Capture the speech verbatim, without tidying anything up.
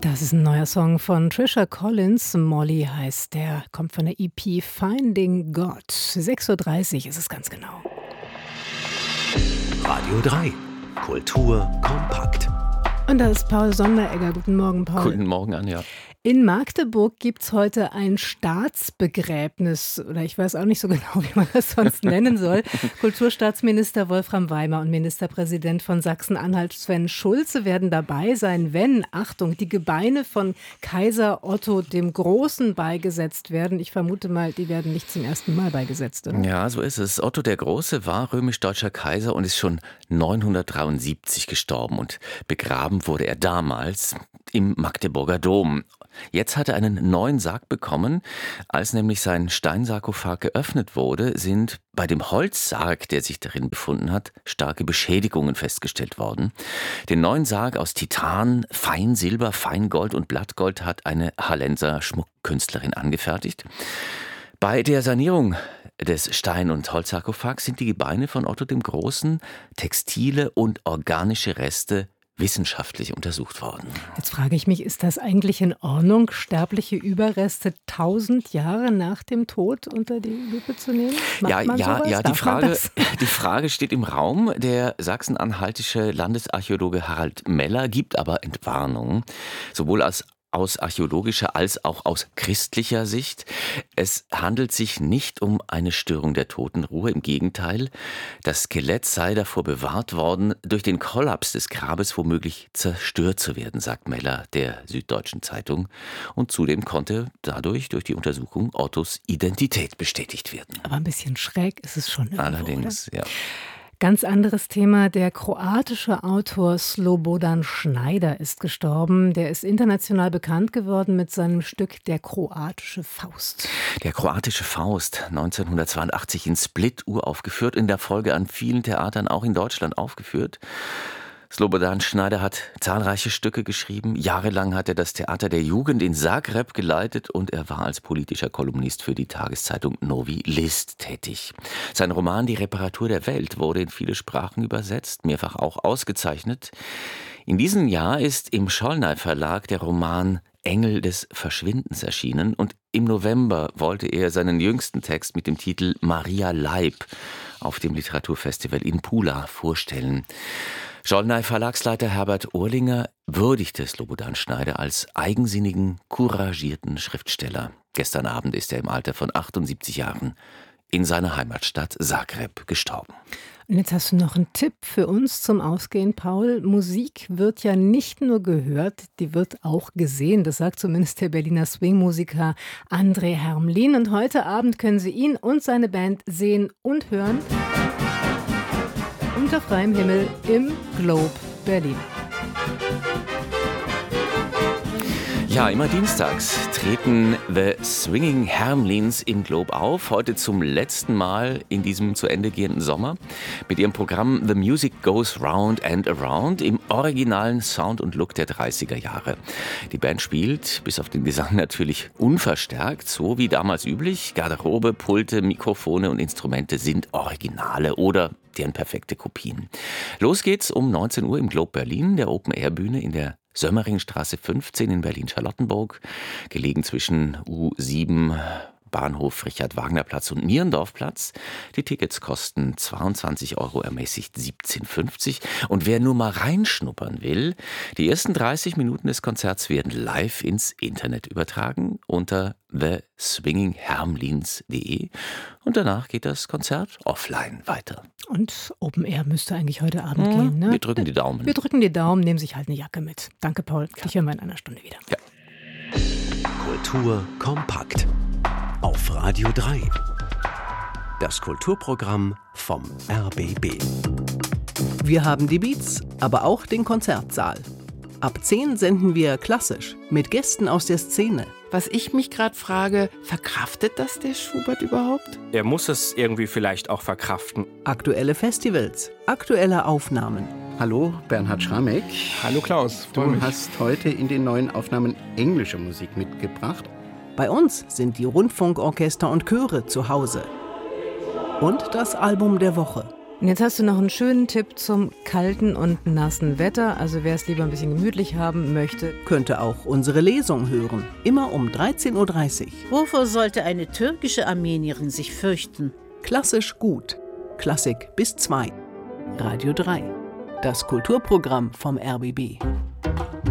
Das ist ein neuer Song von Trisha Collins. Molly heißt der, kommt von der E P Finding God. sechs Uhr dreißig ist es ganz genau. Radio drei. Kultur kompakt. Und da ist Paul Sonderegger. Guten Morgen, Paul. Guten Morgen, Anja. In Magdeburg gibt es heute ein Staatsbegräbnis, oder ich weiß auch nicht so genau, wie man das sonst nennen soll. Kulturstaatsminister Wolfram Weimer und Ministerpräsident von Sachsen-Anhalt Sven Schulze werden dabei sein, wenn, Achtung, die Gebeine von Kaiser Otto dem Großen beigesetzt werden. Ich vermute mal, die werden nicht zum ersten Mal beigesetzt, oder? Ja, so ist es. Otto der Große war römisch-deutscher Kaiser und ist schon neunhundertdreiundsiebzig gestorben. Und begraben wurde er damals im Magdeburger Dom. Jetzt hat er einen neuen Sarg bekommen. Als nämlich sein Steinsarkophag geöffnet wurde, sind bei dem Holzsarg, der sich darin befunden hat, starke Beschädigungen festgestellt worden. Den neuen Sarg aus Titan, Feinsilber, Feingold und Blattgold hat eine Hallenser Schmuckkünstlerin angefertigt. Bei der Sanierung des Stein- und Holzsarkophags sind die Gebeine von Otto dem Großen, textile und organische Reste wissenschaftlich untersucht worden. Jetzt frage ich mich, ist das eigentlich in Ordnung, sterbliche Überreste tausend Jahre nach dem Tod unter die Lupe zu nehmen? Macht Ja, man ja, sowas? ja, die Darf man Frage, das? die Frage steht im Raum. Der sachsen-anhaltische Landesarchäologe Harald Meller gibt aber Entwarnung, sowohl als aus archäologischer als auch aus christlicher Sicht. Es handelt sich nicht um eine Störung der Totenruhe. Im Gegenteil, das Skelett sei davor bewahrt worden, durch den Kollaps des Grabes womöglich zerstört zu werden, sagt Meller der Süddeutschen Zeitung. Und zudem konnte dadurch durch die Untersuchung Ottos Identität bestätigt werden. Aber ein bisschen schräg ist es schon irgendwo, Allerdings, oder? ja. Ganz anderes Thema. Der kroatische Autor Slobodan Schneider ist gestorben. Der ist international bekannt geworden mit seinem Stück Der kroatische Faust. Der kroatische Faust, neunzehnhundertzweiundachtzig in Split uraufgeführt, in der Folge an vielen Theatern auch in Deutschland aufgeführt. Slobodan Schneider hat zahlreiche Stücke geschrieben. Jahrelang hat er das Theater der Jugend in Zagreb geleitet und er war als politischer Kolumnist für die Tageszeitung Novi List tätig. Sein Roman Die Reparatur der Welt wurde in viele Sprachen übersetzt, mehrfach auch ausgezeichnet. In diesem Jahr ist im Schollnay Verlag der Roman Engel des Verschwindens erschienen und im November wollte er seinen jüngsten Text mit dem Titel Maria Leib auf dem Literaturfestival in Pula vorstellen. Schollnay Verlagsleiter Herbert Ohrlinger würdigte Slobodan Schneider als eigensinnigen, couragierten Schriftsteller. Gestern Abend ist er im Alter von achtundsiebzig Jahren in seiner Heimatstadt Zagreb gestorben. Und jetzt hast du noch einen Tipp für uns zum Ausgehen, Paul. Musik wird ja nicht nur gehört, die wird auch gesehen. Das sagt zumindest der Berliner Swing-Musiker André Hermlin. Und heute Abend können Sie ihn und seine Band sehen und hören unter freiem Himmel im Globe Berlin. Ja, immer dienstags treten The Swinging Hermlins im Globe auf. Heute zum letzten Mal in diesem zu Ende gehenden Sommer mit ihrem Programm The Music Goes Round and Around im originalen Sound und Look der dreißiger Jahre. Die Band spielt, bis auf den Gesang natürlich unverstärkt, so wie damals üblich. Garderobe, Pulte, Mikrofone und Instrumente sind Originale oder deren perfekte Kopien. Los geht's um neunzehn Uhr im Globe Berlin, der Open-Air-Bühne in der Sömmeringstraße fünfzehn in Berlin-Charlottenburg, gelegen zwischen U sieben, Bahnhof Richard-Wagner-Platz und Mierendorf-Platz. Die Tickets kosten zweiundzwanzig Euro, ermäßigt siebzehn fünfzig. Und wer nur mal reinschnuppern will, die ersten dreißig Minuten des Konzerts werden live ins Internet übertragen unter the swinging hermlins punkt de und danach geht das Konzert offline weiter. Und Open Air müsste eigentlich heute Abend Mhm. gehen, ne? Wir drücken die Daumen. Wir drücken die Daumen, nehmen sich halt eine Jacke mit. Danke, Paul. Dich hören wir in einer Stunde wieder. Ja. Kultur kompakt. Auf Radio drei. Das Kulturprogramm vom R B B. Wir haben die Beats, aber auch den Konzertsaal. Ab zehn senden wir klassisch mit Gästen aus der Szene. Was ich mich gerade frage, verkraftet das der Schubert überhaupt? Er muss es irgendwie vielleicht auch verkraften. Aktuelle Festivals, aktuelle Aufnahmen. Hallo, Bernhard Schramek. Hallo Klaus, freu Du mich. hast heute in den neuen Aufnahmen englische Musik mitgebracht. Bei uns sind die Rundfunkorchester und Chöre zu Hause. Und das Album der Woche. Und jetzt hast du noch einen schönen Tipp zum kalten und nassen Wetter. Also wer es lieber ein bisschen gemütlich haben möchte, könnte auch unsere Lesung hören. Immer um dreizehn Uhr dreißig. Wovor sollte eine türkische Armenierin sich fürchten? Klassisch gut. Klassik bis zwei. Radio drei. Das Kulturprogramm vom R B B.